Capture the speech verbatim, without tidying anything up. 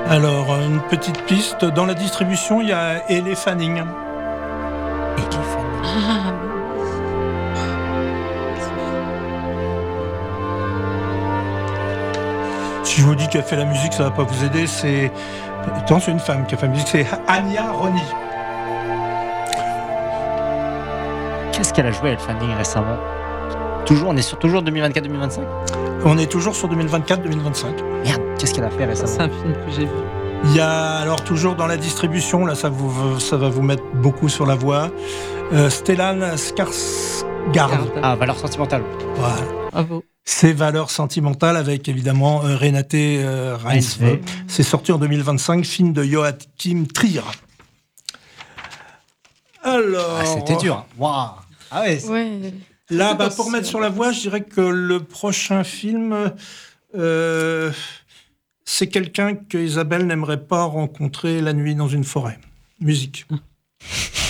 Alors, une petite piste. Dans la distribution, il y a Elle Fanning. Elle Fanning. Ah, Si je vous dis qu'elle fait la musique, ça va pas vous aider. C'est... Attends, c'est une femme qui a fait la musique. C'est Anya Roni. Qu'est-ce qu'elle a joué, Elle Fanning, récemment? Toujours, on est sur toujours deux mille vingt-quatre deux mille vingt-cinq. On est toujours sur deux mille vingt-quatre deux mille vingt-cinq. Merde, qu'est-ce qu'elle a fait récemment? c'est un film que j'ai vu. Il y a alors toujours dans la distribution, là ça, vous, ça va vous mettre beaucoup sur la voie, euh, Stellan Skarsgård. Ah, Valeurs sentimentales. Voilà. Bravo. C'est Valeurs sentimentales avec évidemment euh, Renate euh, Reinsve. C'est sorti en deux mille vingt-cinq, film de Joachim Trier. Alors, Ah, c'était dur. Waouh. Ah ouais. Ouais. là, bah, pour mettre sur la voie, je dirais que le prochain film, euh, c'est quelqu'un que Isabelle n'aimerait pas rencontrer la nuit dans une forêt. Musique.